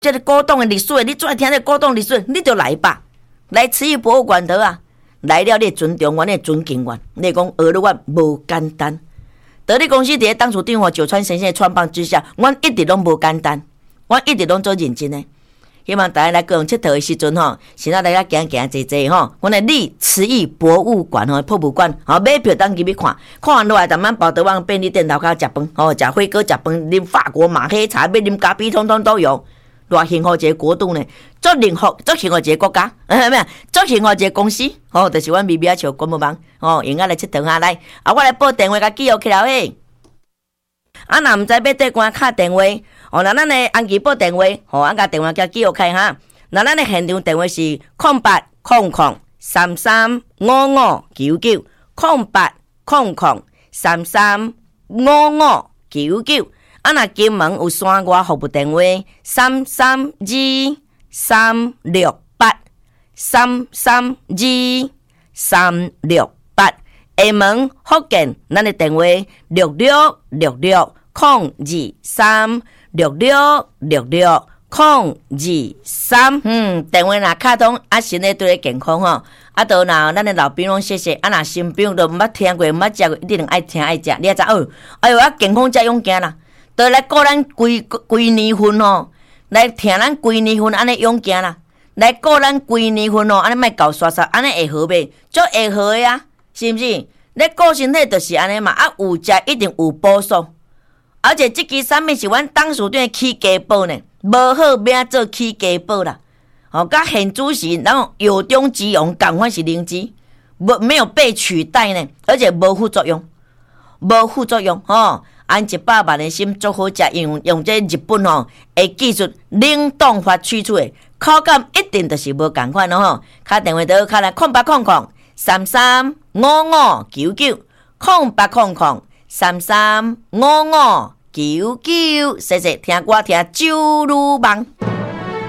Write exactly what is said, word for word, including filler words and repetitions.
这个古董的历史，你最听这古董历史，你就来吧，来慈义博物馆头啊！来了，你尊重我，你尊敬我，你讲学了我无简单。得力公司伫当初长九川先生的创办之下，我一直拢无简单，我一直拢做认真的。希望大家来高雄佚佗的时阵吼，先让大家行行坐坐吼。阮的立慈义博物馆吼，博物馆吼买票当入去看，看完落来，咱们包得往便利店头口食饭，吼食火锅食饭，啉法国马黑茶，要啉咖啡，通通都有。偌幸福一个国度呢，足幸福，足幸福一个国家，哎咩？足幸福一个公司，吼、哦，就是阮咪咪啊笑关无忙，吼，用啊来佚佗下来，啊，我来报电话甲记录起来嘿。啊，若毋知要缀关敲电话，哦，那咱的安琪报电话，吼、哦，啊，甲电话甲记录开哈。那咱的现场电话是空八空空三三五五九九，空八空空三三五五九九。啊，若金门有山外服务电话三三二三六八三三二三六八，厦门福建咱的电话六六六六空二三六六六六空二三。嗯，电话若卡通，啊，身体对健康吼，啊，都若咱的老兵拢谢谢，啊，若新兵都毋捌听过，毋捌食过，一定爱听爱食。你也知哦，哎呦，啊，健康才勇敢啦。都来过咱规规年份吼，来听咱规年份安尼勇行啦，来过咱规年份吼，安尼莫搞刷刷，安尼会好袂？足会好的啊，是毋是？你顾身体就是安尼嘛，啊有食一定有补数，而且即支产品是阮董事长的起家宝呢，无好免做起家宝啦。哦，甲现主席然后有中之用，共款是灵芝，无没有被取代呢，而且无副作用，无副作用吼。哦安一百万的心足好食，用用这日本吼的技术冷冻法取出的，口感一定就是无共款咯吼。打电话到卡来空八空空三三五五九九，空八空空三三五五九九，谢谢听歌听酒如梦。